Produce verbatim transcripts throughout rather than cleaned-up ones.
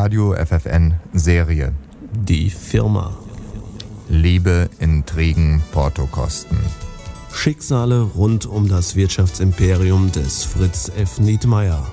Radio F F N Serie. Die Firma. Liebe, Intrigen, Portokosten. Schicksale rund um das Wirtschaftsimperium des Fritz F. Nietmeyer.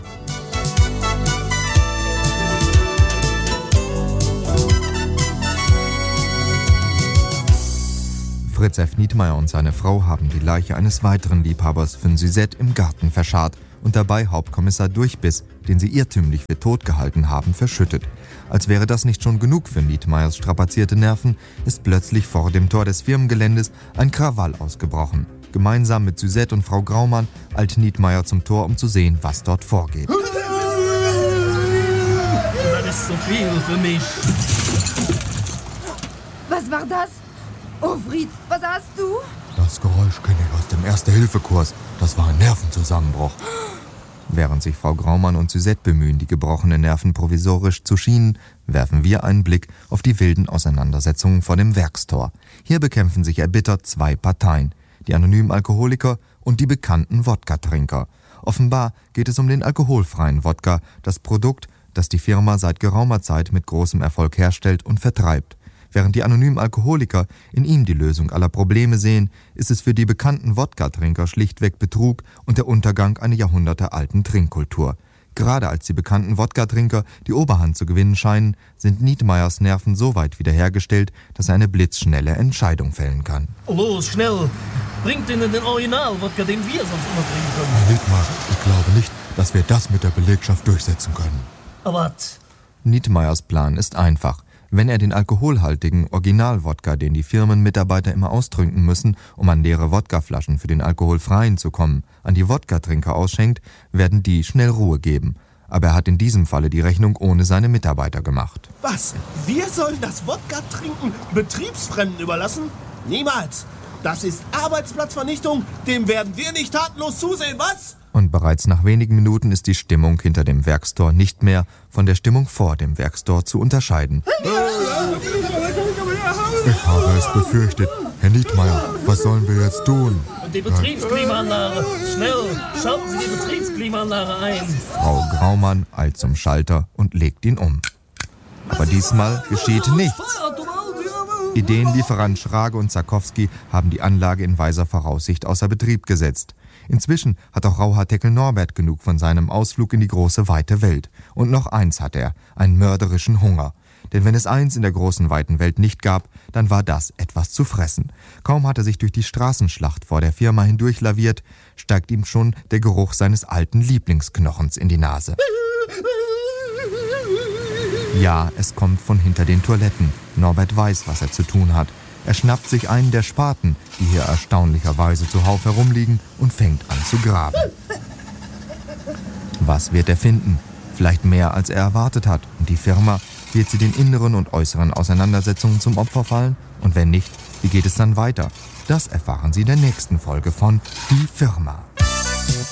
Fritz F. Nietmeyer und seine Frau haben die Leiche eines weiteren Liebhabers von Suzette im Garten verscharrt und dabei Hauptkommissar Durchbiss, den sie irrtümlich für tot gehalten haben, verschüttet. Als wäre das nicht schon genug für Nietmeyers strapazierte Nerven, ist plötzlich vor dem Tor des Firmengeländes ein Krawall ausgebrochen. Gemeinsam mit Suzette und Frau Graumann eilt Nietmeyer zum Tor, um zu sehen, was dort vorgeht. Das ist zu viel für mich. Was war das? Oh, Fritz, was hast du? Das Geräusch kenne ich aus dem Erste-Hilfe-Kurs. Das war ein Nervenzusammenbruch. Während sich Frau Graumann und Suzette bemühen, die gebrochenen Nerven provisorisch zu schienen, werfen wir einen Blick auf die wilden Auseinandersetzungen vor dem Werkstor. Hier bekämpfen sich erbittert zwei Parteien, die anonymen Alkoholiker und die bekannten Wodka-Trinker. Offenbar geht es um den alkoholfreien Wodka, das Produkt, das die Firma seit geraumer Zeit mit großem Erfolg herstellt und vertreibt. Während die anonymen Alkoholiker in ihm die Lösung aller Probleme sehen, ist es für die bekannten Wodka-Trinker schlichtweg Betrug und der Untergang einer jahrhundertealten Trinkkultur. Gerade als die bekannten Wodka-Trinker die Oberhand zu gewinnen scheinen, sind Nietmeyers Nerven so weit wiederhergestellt, dass er eine blitzschnelle Entscheidung fällen kann. Los, schnell! Bringt ihnen den Original-Wodka, den wir sonst immer trinken können. Herr Nietmeyer, ich glaube nicht, dass wir das mit der Belegschaft durchsetzen können. Aber Nietmeyers Plan ist einfach. Wenn er den alkoholhaltigen Original-Wodka, den die Firmenmitarbeiter immer austrinken müssen, um an leere Wodkaflaschen für den alkoholfreien zu kommen, an die Wodka-Trinker ausschenkt, werden die schnell Ruhe geben. Aber er hat in diesem Falle die Rechnung ohne seine Mitarbeiter gemacht. Was? Wir sollen das Wodka-Trinken Betriebsfremden überlassen? Niemals! Das ist Arbeitsplatzvernichtung, dem werden wir nicht tatenlos zusehen, was? Und bereits nach wenigen Minuten ist die Stimmung hinter dem Werkstor nicht mehr von der Stimmung vor dem Werkstor zu unterscheiden. Ich habe es befürchtet. Herr Nietmeyer, was sollen wir jetzt tun? die Betriebsklimaanlage. Schnell, schalten Sie die Betriebsklimaanlage ein. Frau Graumann eilt zum Schalter und legt ihn um. Aber diesmal geschieht nichts. Ideenlieferant Schrage und Zakowski haben die Anlage in weiser Voraussicht außer Betrieb gesetzt. Inzwischen hat auch Rauharteckel Norbert genug von seinem Ausflug in die große, weite Welt. Und noch eins hat er, einen mörderischen Hunger. Denn wenn es eins in der großen, weiten Welt nicht gab, dann war das etwas zu fressen. Kaum hat er sich durch die Straßenschlacht vor der Firma hindurchlaviert, steigt ihm schon der Geruch seines alten Lieblingsknochens in die Nase. Ja, es kommt von hinter den Toiletten. Norbert weiß, was er zu tun hat. Er schnappt sich einen der Spaten, die hier erstaunlicherweise zuhauf herumliegen, und fängt an zu graben. Was wird er finden? Vielleicht mehr, als er erwartet hat. Und die Firma, wird sie den inneren und äußeren Auseinandersetzungen zum Opfer fallen? Und wenn nicht, wie geht es dann weiter? Das erfahren Sie in der nächsten Folge von Die Firma.